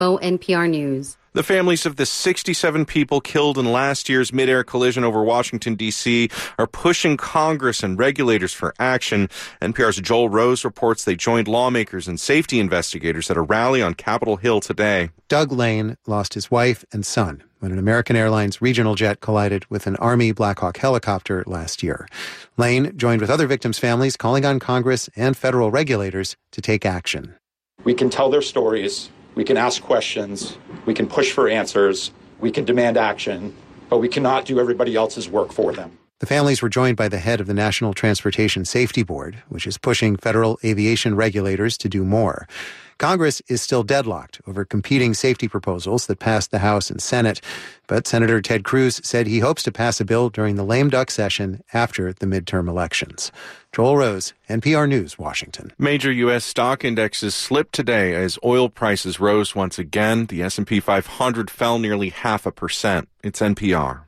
NPR News. The families of the 67 people killed in last year's mid-air collision over Washington, D.C. are pushing Congress and regulators for action. NPR's Joel Rose reports they joined lawmakers and safety investigators at a rally on Capitol Hill today. Doug Lane lost his wife and son when an American Airlines regional jet collided with an Army Black Hawk helicopter last year. Lane joined with other victims' families calling on Congress and federal regulators to take action. We can tell their stories. We can ask questions, we can push for answers, we can demand action, but we cannot do everybody else's work for them. The families were joined by the head of the National Transportation Safety Board, which is pushing federal aviation regulators to do more. Congress is still deadlocked over competing safety proposals that passed the House and Senate, but Senator Ted Cruz said he hopes to pass a bill during the lame duck session after the midterm elections. Joel Rose, NPR News, Washington. Major U.S. stock indexes slipped today as oil prices rose once again. The S&P 500 fell nearly 0.5%. It's NPR.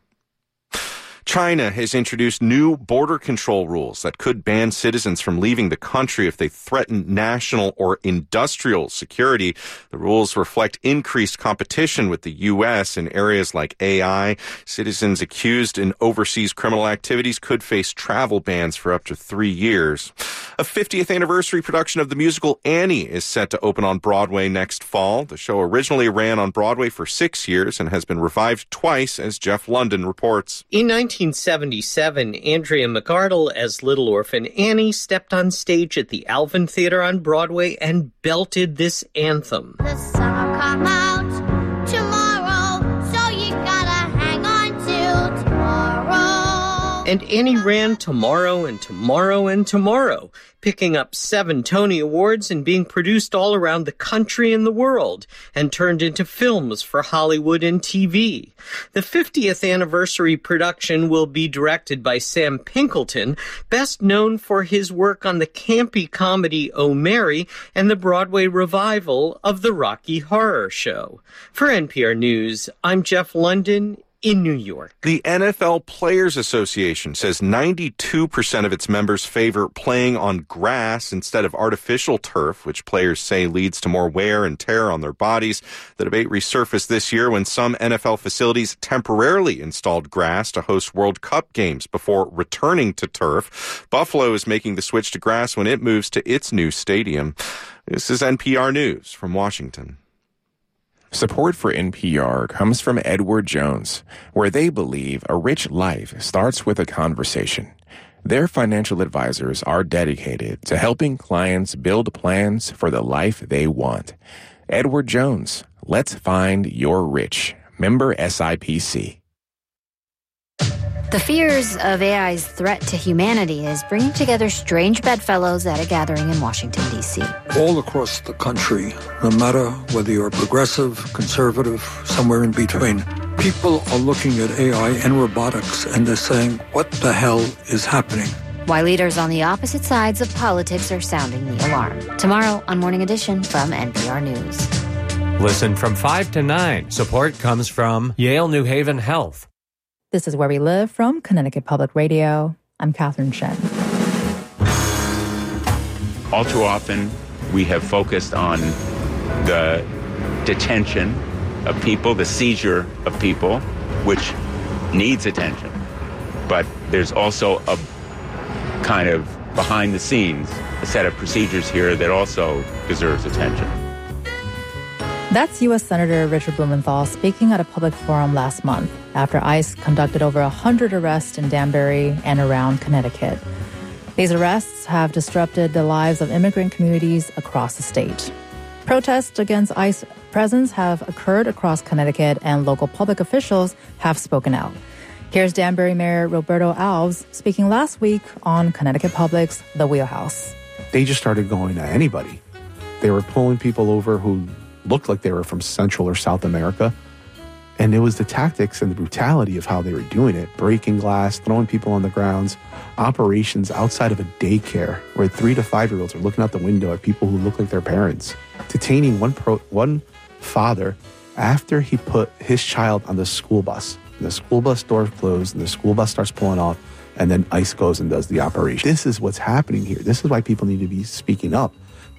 China has introduced new border control rules that could ban citizens from leaving the country if they threaten national or industrial security. The rules reflect increased competition with the U.S. in areas like AI. Citizens accused in overseas criminal activities could face travel bans for up to 3 years. A 50th anniversary production of the musical Annie is set to open on Broadway next fall. The show originally ran on Broadway for 6 years and has been revived twice, as Jeff London reports. In 1977, Andrea McArdle as Little Orphan Annie stepped on stage at the Alvin Theater on Broadway and belted this anthem. The sun will come out tomorrow, so you gotta hang on till tomorrow. And Annie ran tomorrow and tomorrow and tomorrow, picking up 7 Tony Awards and being produced all around the country and the world, and turned into films for Hollywood and TV. The 50th anniversary production will be directed by Sam Pinkleton, best known for his work on the campy comedy Oh Mary and the Broadway revival of the Rocky Horror Show. For NPR News, I'm Jeff London in New York. The NFL Players Association says 92% of its members favor playing on grass instead of artificial turf, which players say leads to more wear and tear on their bodies. The debate resurfaced this year when some NFL facilities temporarily installed grass to host World Cup games before returning to turf. Buffalo is making the switch to grass when it moves to its new stadium. This is NPR News from Washington. Support for NPR comes from Edward Jones, where they believe a rich life starts with a conversation. Their financial advisors are dedicated to helping clients build plans for the life they want. Edward Jones, let's find your rich. Member SIPC. The fears of AI's threat to humanity is bringing together strange bedfellows at a gathering in Washington, D.C. All across the country, no matter whether you're progressive, conservative, somewhere in between, people are looking at AI and robotics and they're saying, what the hell is happening? Why leaders on the opposite sides of politics are sounding the alarm. Tomorrow on Morning Edition from NPR News. Listen from 5 to 9. Support comes from Yale New Haven Health. This is Where We Live from Connecticut Public Radio. I'm Catherine Shen. All too often, we have focused on the detention of people, the seizure of people, which needs attention. But there's also a kind of behind the scenes, a set of procedures here that also deserves attention. That's U.S. Senator Richard Blumenthal speaking at a public forum last month after ICE conducted over 100 arrests in Danbury and around Connecticut. These arrests have disrupted the lives of immigrant communities across the state. Protests against ICE presence have occurred across Connecticut, and local public officials have spoken out. Here's Danbury Mayor Roberto Alves speaking last week on Connecticut Public's The Wheelhouse. They just started going at anybody. They were pulling people over who looked like they were from Central or South America. And it was the tactics and the brutality of how they were doing it. Breaking glass, throwing people on the grounds, operations outside of a daycare where 3 to 5-year-olds are looking out the window at people who look like their parents. Detaining one father after he put his child on the school bus. The school bus door closed and the school bus starts pulling off, and then ICE goes and does the operation. This is what's happening here. This is why people need to be speaking up.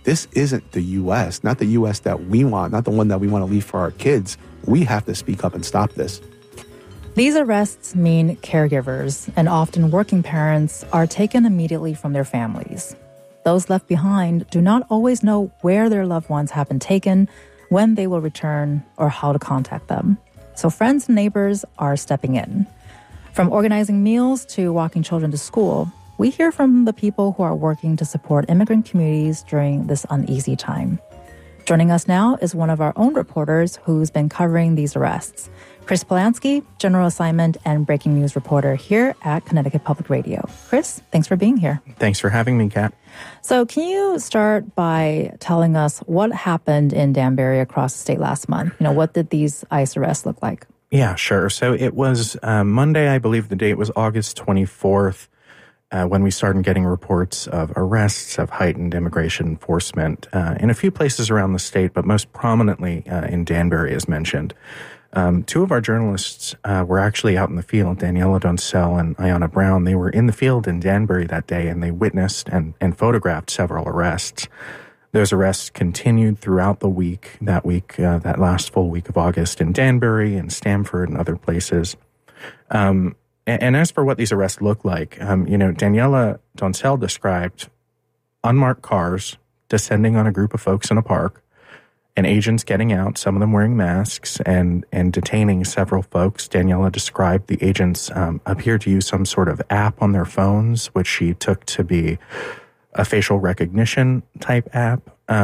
This isn't the U.S., not the U.S. that we want, not the one that we want to leave for our kids. We have to speak up and stop this. These arrests mean caregivers and often working parents are taken immediately from their families. Those left behind do not always know where their loved ones have been taken, when they will return, or how to contact them. So friends and neighbors are stepping in. From organizing meals to walking children to school, we hear from the people who are working to support immigrant communities during this uneasy time. Joining us now is one of our own reporters who's been covering these arrests. Chris Polanski, general assignment and breaking news reporter here at Connecticut Public Radio. Chris, thanks for being here. Thanks for having me, Kat. So can you start by telling us what happened in Danbury across the state last month? What did these ICE arrests look like? Yeah, sure. So it was Monday, I believe the date was August 24th, when we started getting reports of arrests of heightened immigration enforcement in a few places around the state, but most prominently in Danbury, as mentioned. Two of our journalists were actually out in the field, Daniela Doncel and Ayanna Brown. They were in the field in Danbury that day, and they witnessed and photographed several arrests. Those arrests continued throughout the week, that last full week of August in Danbury and Stamford and other places. And as for what these arrests look like, Daniela Doncel described unmarked cars descending on a group of folks in a park, and agents getting out, some of them wearing masks, and detaining several folks. Daniela described the agents appeared to use some sort of app on their phones, which she took to be a facial recognition type app.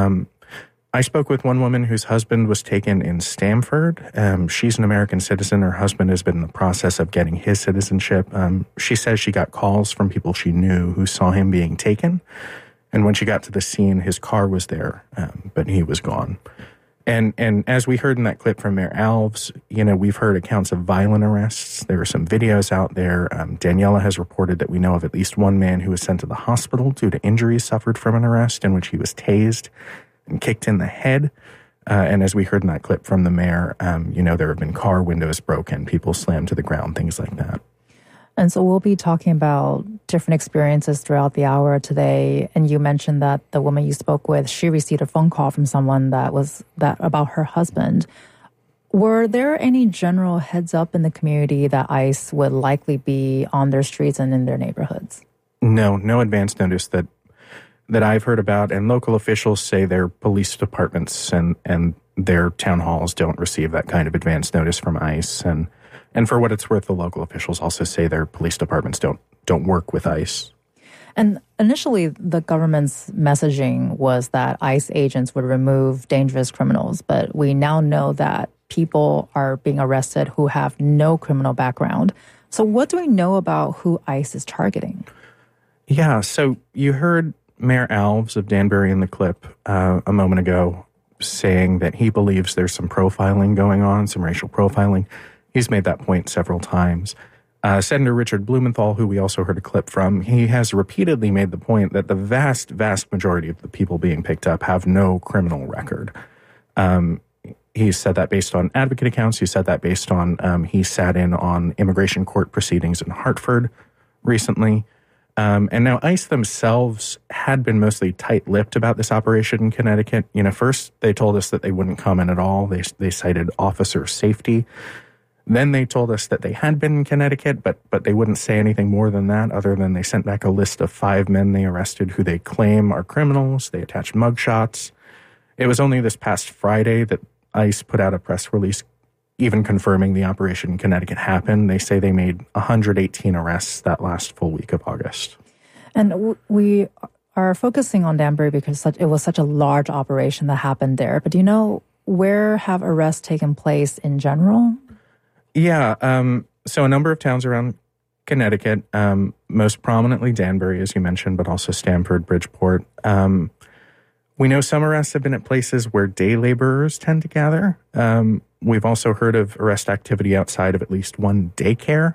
I spoke with one woman whose husband was taken in Stamford. She's an American citizen. Her husband has been in the process of getting his citizenship. She says she got calls from people she knew who saw him being taken. And when she got to the scene, his car was there, but he was gone. And as we heard in that clip from Mayor Alves, we've heard accounts of violent arrests. There are some videos out there. Daniela has reported that we know of at least one man who was sent to the hospital due to injuries suffered from an arrest in which he was tased and kicked in the head. And as we heard in that clip from the mayor, there have been car windows broken, people slammed to the ground, things like that. And so we'll be talking about different experiences throughout the hour today. And you mentioned that the woman you spoke with, she received a phone call from someone that about her husband. Were there any general heads up in the community that ICE would likely be on their streets and in their neighborhoods? No advance notice that I've heard about. And local officials say their police departments and their town halls don't receive that kind of advance notice from ICE. And for what it's worth, the local officials also say their police departments don't work with ICE. And initially, the government's messaging was that ICE agents would remove dangerous criminals, but we now know that people are being arrested who have no criminal background. So what do we know about who ICE is targeting? Yeah, so you heard Mayor Alves of Danbury in the clip a moment ago saying that he believes there's some profiling going on, some racial profiling. He's made that point several times. Senator Richard Blumenthal, who we also heard a clip from, he has repeatedly made the point that the vast, vast majority of the people being picked up have no criminal record. He said that based on advocate accounts. He said that based on, he sat in on immigration court proceedings in Hartford recently. And now ICE themselves had been mostly tight-lipped about this operation in Connecticut. First they told us that they wouldn't comment at all. They cited officer safety. Then they told us that they had been in Connecticut, but they wouldn't say anything more than that, other than they sent back a list of 5 men they arrested who they claim are criminals. They attached mugshots. It was only this past Friday that ICE put out a press release even confirming the operation in Connecticut happened. They say they made 118 arrests that last full week of August. And we are focusing on Danbury because it was such a large operation that happened there. But do you know where have arrests taken place in general? Yeah, so a number of towns around Connecticut, most prominently Danbury, as you mentioned, but also Stamford, Bridgeport. We know some arrests have been at places where day laborers tend to gather. We've also heard of arrest activity outside of at least one daycare.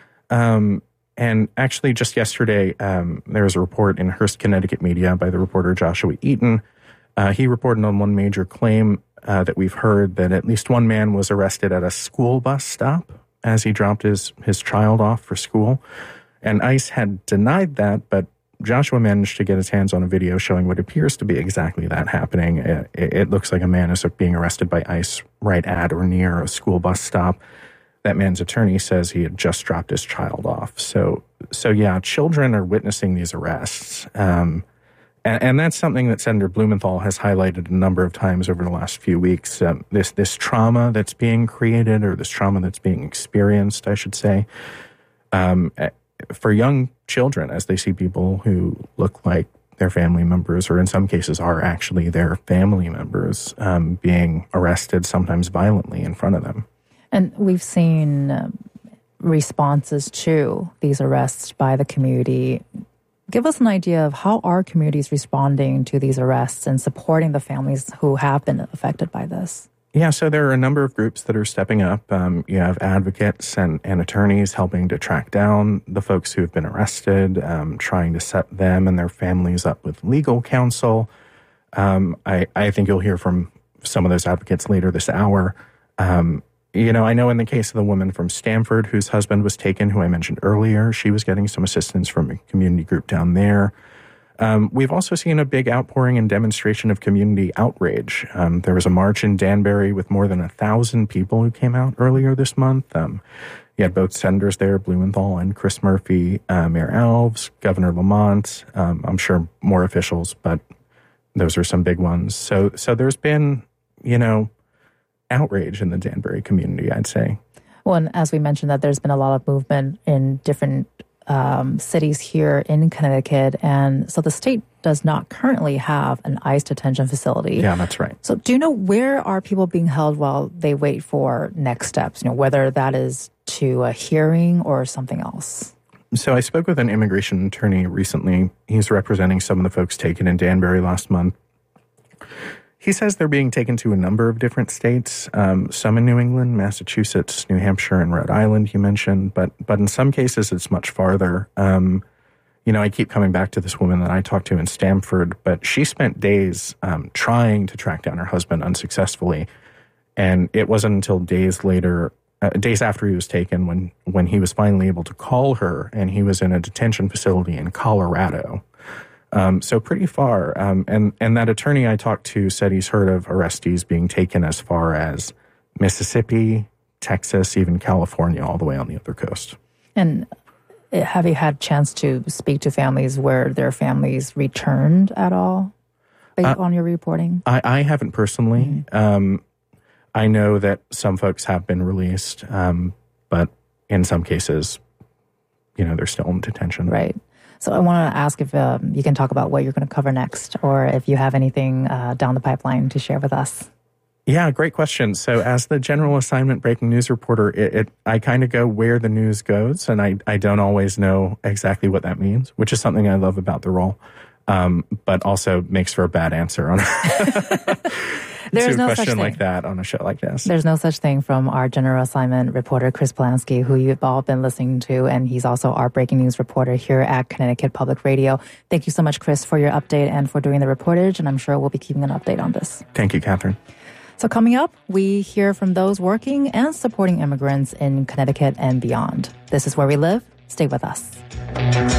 And actually, just yesterday, there was a report in Hearst, Connecticut media by the reporter Joshua Eaton. He reported on one major claim that we've heard that at least one man was arrested at a school bus stop as he dropped his child off for school. And ICE had denied that, but Joshua managed to get his hands on a video showing what appears to be exactly that happening. It looks like a man is being arrested by ICE right at or near a school bus stop. That man's attorney says he had just dropped his child off. So yeah, children are witnessing these arrests. And that's something that Senator Blumenthal has highlighted a number of times over the last few weeks. This trauma that's being created, or this trauma that's being experienced, I should say, for young children as they see people who look like their family members, or in some cases are actually their family members, being arrested, sometimes violently, in front of them. And we've seen responses to these arrests by the community. Give us an idea of how are communities responding to these arrests and supporting the families who have been affected by this? Yeah, so there are a number of groups that are stepping up. You have advocates and attorneys helping to track down the folks who have been arrested, trying to set them and their families up with legal counsel. I think you'll hear from some of those advocates later this hour. I know in the case of the woman from Stamford whose husband was taken, who I mentioned earlier, she was getting some assistance from a community group down there. We've also seen a big outpouring and demonstration of community outrage. There was a march in Danbury with more than 1,000 people who came out earlier this month. You had both senators there, Blumenthal and Chris Murphy, Mayor Alves, Governor Lamont, I'm sure more officials, but those are some big ones. So there's been, outrage in the Danbury community, I'd say. Well, and as we mentioned, that there's been a lot of movement in different cities here in Connecticut, and so the state does not currently have an ICE detention facility. Yeah, that's right. So do you know where are people being held while they wait for next steps, whether that is to a hearing or something else? So I spoke with an immigration attorney recently. He's representing some of the folks taken in Danbury last month. He says they're being taken to a number of different states, some in New England, Massachusetts, New Hampshire, and Rhode Island, you mentioned, but in some cases it's much farther. I keep coming back to this woman that I talked to in Stamford, but she spent days trying to track down her husband unsuccessfully, and it wasn't until days after he was taken when he was finally able to call her, and he was in a detention facility in Colorado. So pretty far. And that attorney I talked to said he's heard of arrestees being taken as far as Mississippi, Texas, even California, all the way on the other coast. And have you had a chance to speak to families where their families returned at all based on your reporting? I haven't personally. Mm-hmm. I know that some folks have been released, but in some cases, they're still in detention. Right. So I want to ask if you can talk about what you're going to cover next, or if you have anything down the pipeline to share with us. Yeah, great question. So as the general assignment breaking news reporter, I kind of go where the news goes, and I don't always know exactly what that means, which is something I love about the role, but also makes for a bad answer on There's no question like that on a show like this. There's no such thing from our general assignment reporter, Chris Polanski, who you've all been listening to, and he's also our breaking news reporter here at Connecticut Public Radio. Thank you so much, Chris, for your update and for doing the reportage, and I'm sure we'll be keeping an update on this. Thank you, Catherine. So coming up, we hear from those working and supporting immigrants in Connecticut and beyond. This is Where We Live. Stay with us.